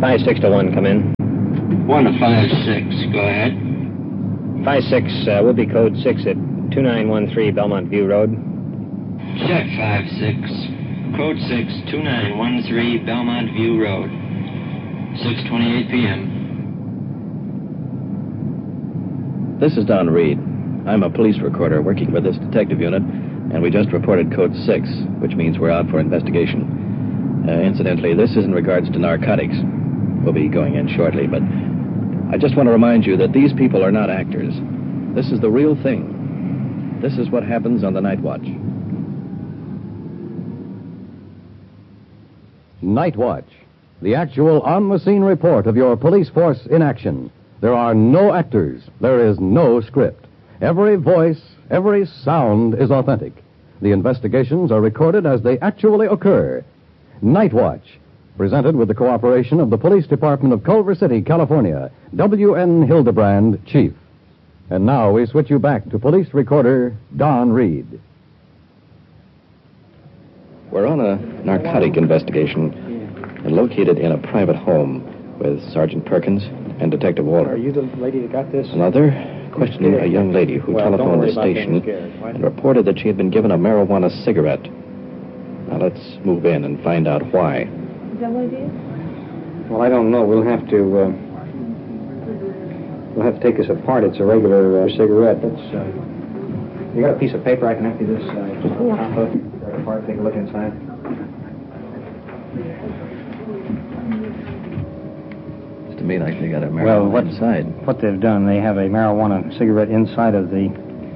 5-6 to 1, come in. 1 to 5-6, go ahead. 5-6, will be code 6 at 2913 Belmont View Road. Check 5-6. Code 6, 2913 Belmont View Road. 6:28 p.m. This is Don Reed. I'm a police recorder working with this detective unit, and we just reported code 6, which means we're out for investigation. Incidentally, this is in regards to narcotics. We'll be going in shortly, but I just want to remind you that these people are not actors. This is the real thing. This is what happens on the Night Watch. Night Watch, the actual on-the-scene report of your police force in action. There are no actors. There is no script. Every voice, every sound is authentic. The investigations are recorded as they actually occur. Night Watch, presented with the cooperation of the Police Department of Culver City, California. W.N. Hildebrand, Chief. And now we switch you back to police recorder Don Reed. We're on a narcotic investigation and located in a private home with Sergeant Perkins and Detective Walter. Are you the lady that got this? Another questioning a young lady who telephoned the station and reported that she had been given a marijuana cigarette. Now let's move in and find out why. Is that what it is? Well, I don't know. We'll have to take this apart. It's a regular cigarette. You got a piece of paper I can empty this apart, take a look inside. Looks to me like they got a marijuana inside. What they've done, they have a marijuana cigarette inside of the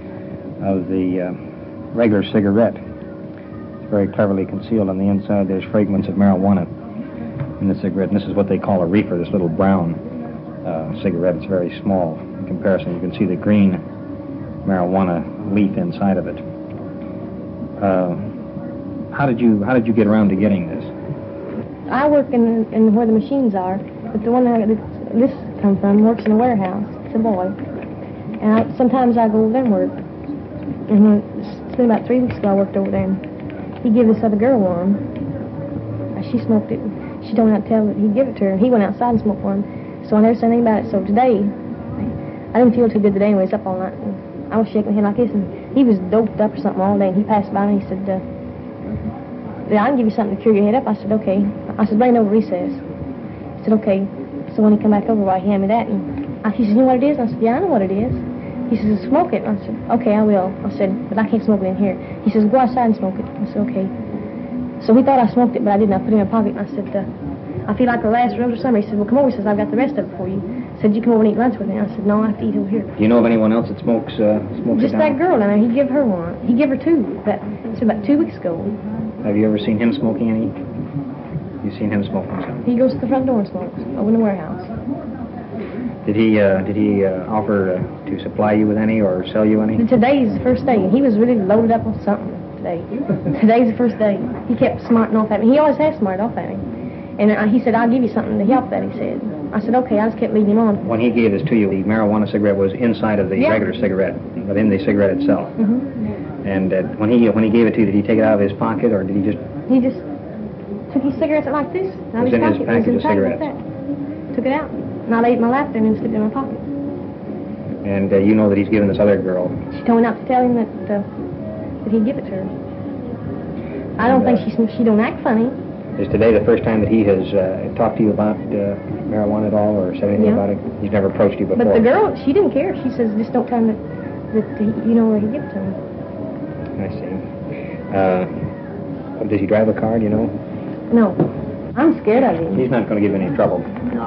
regular cigarette. Very cleverly concealed on the inside. There's fragments of marijuana in the cigarette, and this is what they call a reefer, this little brown cigarette. It's very small in comparison. You can see the green marijuana leaf inside of it. How did you get around to getting this? I work in where the machines are, but the one that this comes from works in a warehouse. It's a boy. And sometimes I go over there and work. And it's been about 3 weeks ago I worked over there, and he gave this other girl one. She smoked it. She told me not to tell that he'd give it to her. He went outside and smoked one. So I never said anything about it. So today, I didn't feel too good today anyway. Up all night. And I was shaking my head like this, and he was doped up or something all day. And he passed by me and he said, I can give you something to cure your head up. I said, okay. I said, bring it over recess. He said, okay. So when he come back over, he handed me that. And he said, you know what it is? And I said, yeah, I know what it is. He says, smoke it. And I said, okay, I will. I said, but I can't smoke it in here. He says, go outside and smoke it. I said, okay. So he thought I smoked it, but I didn't. I put it in my pocket, and I said, I feel like the last rose or summer. He said, well, come over. He says, I've got the rest of it for you. He said, you come over and eat lunch with me. I said, no, I have to eat over here. Do you know of anyone else that smokes Just that girl down there. He gave her one. He gave her two. It's about 2 weeks ago. Have you ever seen him smoking any? You seen him smoking some? He goes to the front door and smokes over in the warehouse. Did he offer to supply you with any or sell you any? Today's the first day. He was really loaded up on something today. Today's the first day. He kept smarting off at me. He always has smarted off at me. And he said, I'll give you something to help that, he said. I said, okay. I just kept leading him on. When he gave this to you, the marijuana cigarette was inside of the regular cigarette, but in the cigarette itself. Mm-hmm. And when he gave it to you, did he take it out of his pocket, or did he just... He just took his cigarettes like this. It was in his package of cigarettes. Like that. Took it out. And I laid it in my lap there and then slipped it in my pocket. And you know that he's given this other girl... She told me not to tell him that he'd give it to her. I don't think she don't act funny. Is today the first time that he has talked to you about marijuana at all, or said anything about it? He's never approached you before. But the girl, she didn't care. She says, just don't tell him that you know where he give it to him. I see. Does he drive a car, do you know? No. I'm scared of him. He's not going to give you any trouble.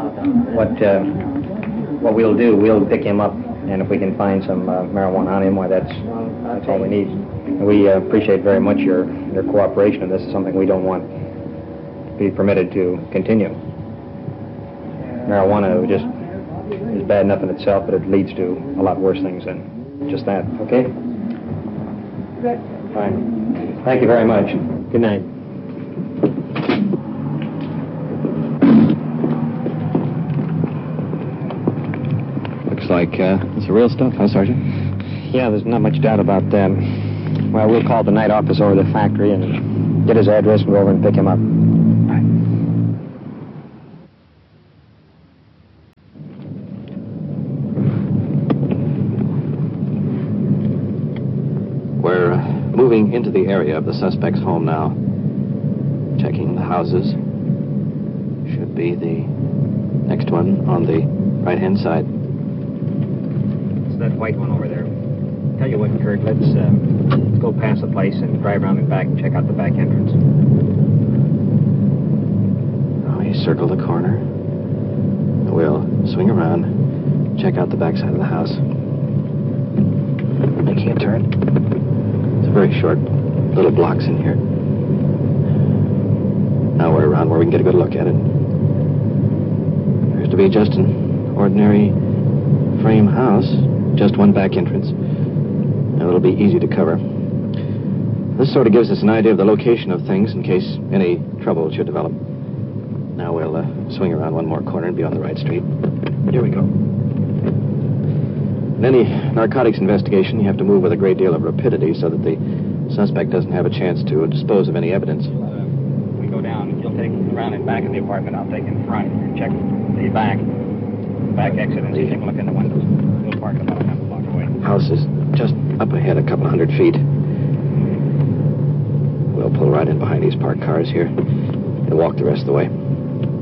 What we'll do, we'll pick him up, and if we can find some marijuana on him, why, that's all we need. And we appreciate very much your cooperation, and this is something we don't want to be permitted to continue. Marijuana just is bad enough in itself, but it leads to a lot worse things than just that. Okay? Good. Fine. Thank you very much. Good night. Looks like it's the real stuff, huh, Sergeant? Yeah, there's not much doubt about that. Well, we'll call the night office over to the factory and get his address and go over and pick him up. into the area of the suspect's home now. Checking the houses. Should be the next one on the right-hand side. It's that white one over there. Tell you what, Kurt, let's go past the place and drive around and back and check out the back entrance. Now we circle the corner. We'll swing around, check out the back side of the house. Making a turn. It's a very short little blocks in here. Now we're around where we can get a good look at it. Appears to be just an ordinary frame house. Just one back entrance. And it'll be easy to cover. This sort of gives us an idea of the location of things in case any trouble should develop. Now we'll swing around one more corner and be on the right street. Here we go. In any narcotics investigation, you have to move with a great deal of rapidity so that the suspect doesn't have a chance to dispose of any evidence. We go down. You'll take around and back of the apartment. I'll take in front and check the back exit and take a look in the windows. We'll park about half a block away. House is just up ahead a couple hundred feet. We'll pull right in behind these parked cars here and walk the rest of the way.